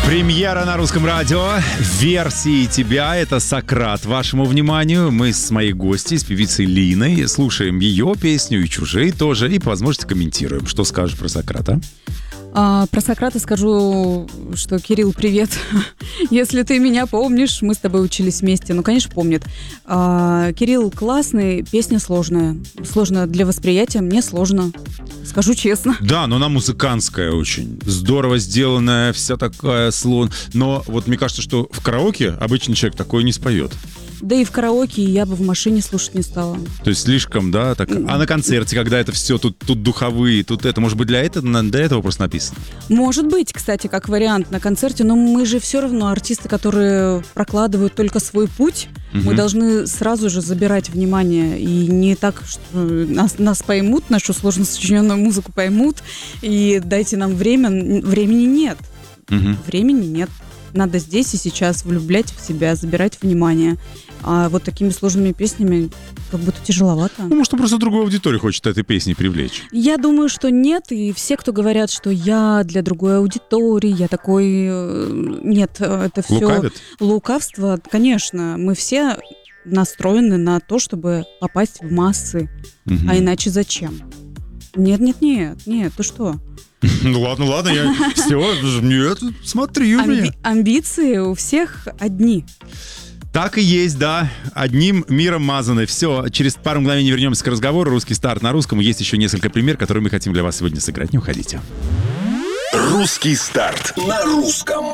Премьера на русском радио. Версии тебя. Это Сократ. Вашему вниманию. Мы с моей гостьей, с певицей Линой, слушаем ее песню и чужие тоже. И по возможности комментируем. Что скажешь про Сократа? Про Сократа скажу, что, Кирилл, привет. Если ты меня помнишь, мы с тобой учились вместе. Ну, конечно, помнит. Кирилл классный, песня сложная. Сложно для восприятия, мне сложно. Скажу честно. Да, но она музыкантская очень. Здорово сделанная, вся такая слон. Но вот мне кажется, что в караоке обычный человек такое не споет. Да и в караоке я бы в машине слушать не стала. То есть слишком, да? Так... А на концерте, когда это все, тут духовые, тут это, может быть, для этого просто написано? Может быть, кстати, как вариант на концерте, но мы же все равно артисты, которые прокладывают только свой путь, мы должны сразу же забирать внимание. И не так, что нас поймут, нашу сложно сочиненную музыку поймут, и дайте нам время. Времени нет. Времени нет. Надо здесь и сейчас влюблять в себя, забирать внимание. А вот такими сложными песнями как будто тяжеловато. Ну, может, он просто другую аудиторию хочет этой песней привлечь. Я думаю, что нет. И все, кто говорят, что я для другой аудитории, я такой... Нет, это все Лукавят? Лукавство. Конечно, мы все настроены на то, чтобы попасть в массы. А иначе зачем? Нет, ты что? Ну ладно, я все, нет, смотри у меня. Амбиции у всех одни. Так и есть, да. Одним миром мазаны. Все, через пару мгновений вернемся к разговору. Русский старт на русском. Есть еще несколько примеров, которые мы хотим для вас сегодня сыграть. Не уходите. Русский старт на русском.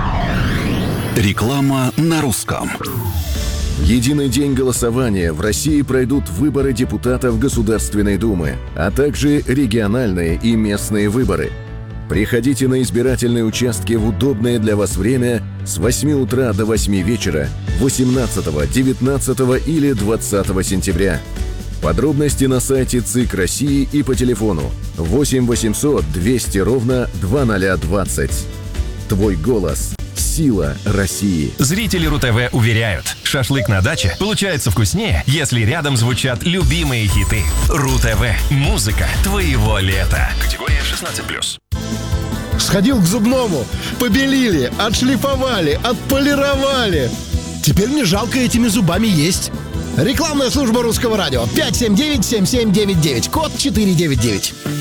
Реклама на русском. В единый день голосования в России пройдут выборы депутатов Государственной Думы, а также региональные и местные выборы. Приходите на избирательные участки в удобное для вас время с 8 утра до 8 вечера 18, 19 или 20 сентября. Подробности на сайте ЦИК России и по телефону 8 800 200 ровно 2020. Твой голос. Сила России. Зрители РУ-ТВ уверяют, шашлык на даче получается вкуснее, если рядом звучат любимые хиты. РУ-ТВ. Музыка твоего лета. Категория 16+. Сходил к зубному, побелили, отшлифовали, отполировали. Теперь мне жалко этими зубами есть. Рекламная служба Русского радио. 579-7799. Код 499.